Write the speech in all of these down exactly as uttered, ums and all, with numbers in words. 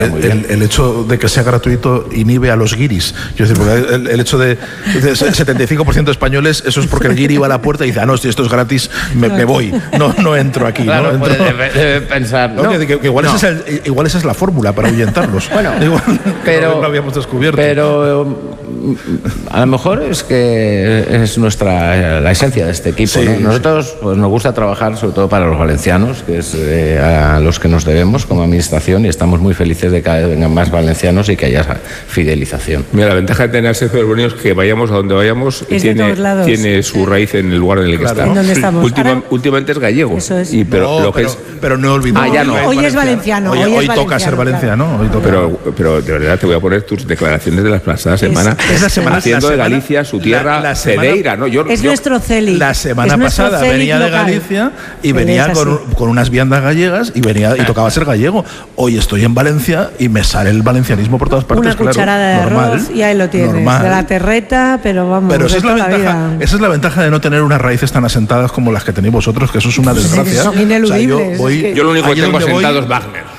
El, el hecho de que sea gratuito inhibe a los guiris. Quiero decir, porque el, el hecho de, de setenta y cinco por ciento de españoles, eso es porque el guiri va a la puerta y dice, ah, no, si esto es gratis, me, me voy, no, no entro aquí. Claro, ¿no? puede, Entro, debe, debe pensar. ¿no? No, que, que, que igual, no. ese es el, igual esa es la fórmula para ahuyentarlos. Bueno, igual, pero, no lo habíamos descubierto. Pero a lo mejor es que es nuestra la esencia de este equipo. Sí, ¿no? Nosotros pues, nos gusta trabajar sobre todo para los valencianos, que es eh, a los que nos debemos como administración, y estamos muy felices de que cada vez vengan más valencianos y que haya esa fidelización. Mira, la ventaja de tener a Sergio Arbonio es que vayamos a donde vayamos, Es tiene, de tiene su raíz en el lugar en el que Claro. está. ¿En dónde estamos? Última, Ahora- últimamente es gallego. Eso es. Y, pero, no, lo que pero, es, pero no olvidemos. Ah, ya no. Hoy es valenciano, Hoy, hoy es hoy toca valenciano, ser valenciano. Hoy toca. pero, pero de verdad te voy a poner tus declaraciones de las pasadas Es- semanas es la semana- haciendo la de semana- Galicia su tierra, la- la semana- Cedeira, ¿no? Yo, Es yo- nuestro Celi. La semana Es nuestro pasada Celi venía de local. Galicia y Pero venía es con, así. con unas viandas gallegas y venía y tocaba ser gallego. Hoy estoy en Valencia y me sale el valencianismo por todas partes. Una claro, cucharada de normal, arroz y ahí lo tienes. normal. De la terreta, pero vamos, Pero esa de es, la toda la ventaja, vida. esa es la ventaja de no tener unas raíces tan asentadas como las que tenéis vosotros, que eso es una desgracia. Son ineludibles, yo, voy, es que- yo lo único que allí tengo donde voy- asentado es Wagner.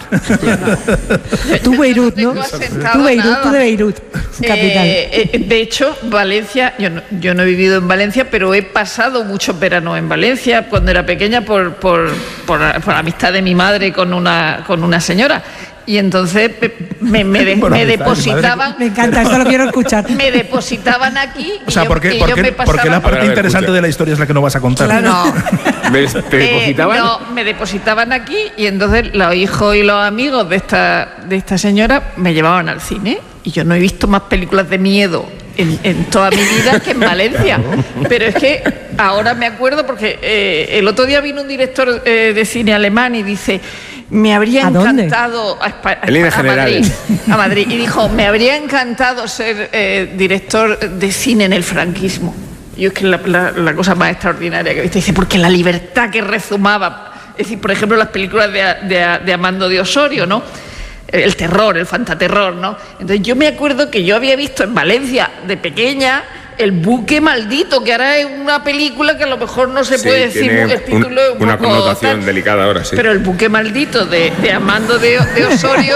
Tú Beirut, ¿no? tengo asentado Tú Beirut, nada. tú de Beirut, capital. Eh, eh, de hecho, Valencia, yo no, yo no he vivido en Valencia, pero he pasado muchos veranos en Valencia cuando era pequeña por, por, por, por amistad de mi madre con una, con una señora. Y entonces me, me, de- Por me amistad de mi madre. depositaban, Me encanta, esto lo quiero escuchar. me depositaban aquí. O sea, y yo, ¿por qué, y por yo qué- me por qué pasaba- la parte A ver, a ver, interesante escucha. de la historia es la que no vas a contar? No. ¿Me, ¿Te Eh, depositaban? no, me depositaban aquí y entonces los hijos y los amigos de esta, de esta señora me llevaban al cine y yo no he visto más películas de miedo en, en toda mi vida que en Valencia. Pero es que ahora me acuerdo porque eh, el otro día vino un director eh, de cine alemán y dice... Me habría ¿A dónde? encantado a, Espa- a En líneas Espa- a Madrid, generales. a Madrid y dijo, me habría encantado ser eh, director de cine en el franquismo. Y es que la, la, la cosa más extraordinaria que he visto, dice, porque la libertad que rezumaba, es decir, por ejemplo, las películas de, de, de Amando de Osorio, ¿no? El terror, el fantaterror, ¿no? Entonces yo me acuerdo que yo había visto en Valencia de pequeña El buque maldito, que ahora es una película que a lo mejor no se Sí, puede decir, tiene el título un- es un una poco connotación tal. delicada ahora, sí. Pero El buque maldito de, de Amando de, de Osorio,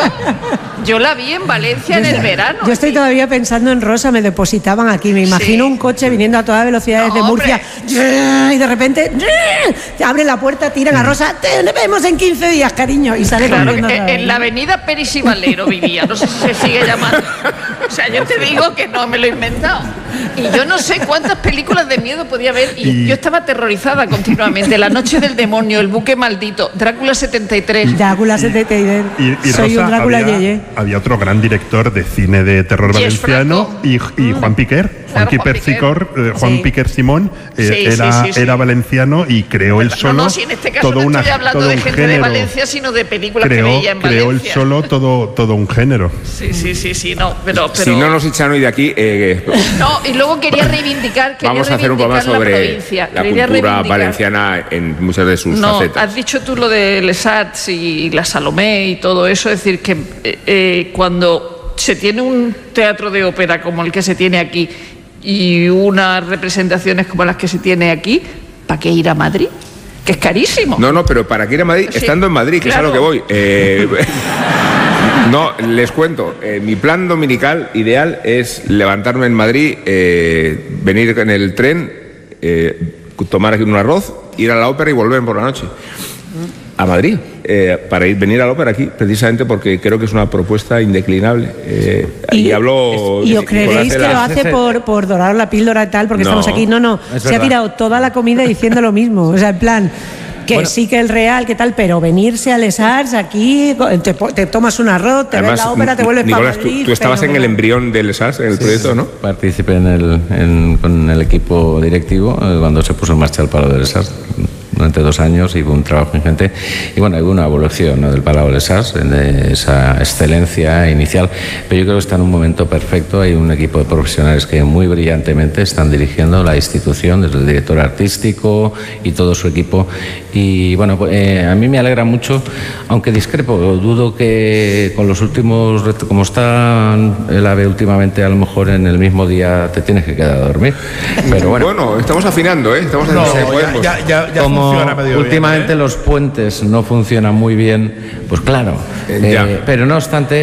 yo la vi en Valencia en el verano. Yo estoy sí. todavía pensando en Rosa, me depositaban aquí. Me imagino Sí. un coche viniendo a todas velocidades No, de Murcia y de repente te abre la puerta, tiran a Rosa, te vemos en quince días, cariño, y sale Claro, corriendo que otra vez, en la ¿no? avenida Pérez y Valero vivía, no sé si se sigue llamando. O sea, yo te digo que no me lo he inventado. Y yo no sé cuántas películas de miedo podía haber y, Y- yo estaba aterrorizada continuamente. La noche del demonio, El buque maldito, Drácula setenta y tres. Drácula setenta y tres. Y, y Soy Rosa, un Drácula había, yeye. había otro gran director de cine de terror Jess valenciano Franco. y, y Juan Piquer. Juan, Juan Piquer, Piquer. Sicor, eh, Juan Sí. Piquer Simón eh, Sí, era, sí, sí, sí. era valenciano y creó él solo No, no, si en este caso todo no una, estoy hablando todo de un gente de género. Valencia, sino de películas creó, que veía en creó él Valencia. solo todo, todo un género. Sí, sí, sí, sí, no, pero... pero... Si no nos echan hoy de aquí, eh, No, y luego quería reivindicar, quería vamos a hacer un programa reivindicar la sobre provincia. la Quería cultura reivindicar- valenciana en muchas de sus No, facetas. has dicho tú lo de Les Arts y la Salomé y todo eso, es decir, que eh, eh, cuando se tiene un teatro de ópera como el que se tiene aquí y unas representaciones como las que se tiene aquí, ¿para qué ir a Madrid? Que es carísimo. No, no, pero ¿para qué ir a Madrid? Sí, Estando en Madrid, que claro. es a lo que voy. Eh, no, les cuento. eh, mi plan dominical ideal es levantarme en Madrid, eh, venir en el tren, eh, tomar aquí un arroz, ir a la ópera y volver por la noche. A Madrid, eh, para ir venir a la ópera aquí, precisamente porque creo que es una propuesta indeclinable. Eh, y, hablo. ¿Y os Nicolás creéis que de la- lo hace por, por dorar la píldora y tal? Porque No. estamos aquí. No, no. Es Se ha verdad. tirado toda la comida diciendo lo mismo. O sea, en plan. Que Bueno. sí que el real, que tal, pero venirse a Les Arts aquí, te, po- te tomas un arroz, te ves Además, la ópera, te vuelves para Nicolás, tú, Madrid. tú estabas en el fenomenal. embrión del S A S, en el proyecto, ¿no? Participé en el, en- con el equipo directivo eh, cuando se puso en marcha el Palau de Les Arts durante dos años y hubo un trabajo ingente y bueno, hubo una evolución, ¿no?, del Palau de Les Arts, de esa excelencia inicial, pero yo creo que está en un momento perfecto. Hay un equipo de profesionales que muy brillantemente están dirigiendo la institución, desde el director artístico y todo su equipo, y bueno, pues, eh, a mí me alegra mucho, aunque discrepo, dudo que con los últimos, ret- como está el AVE últimamente, a lo mejor en el mismo día te tienes que quedar a dormir, pero bueno. Bueno, estamos afinando, ¿eh? Estamos No, haciendo podemos. ya, ya, ya Como funciona medio últimamente bien, ¿eh? los puentes no funcionan muy bien, pues claro, Eh, ya. eh, pero no obstante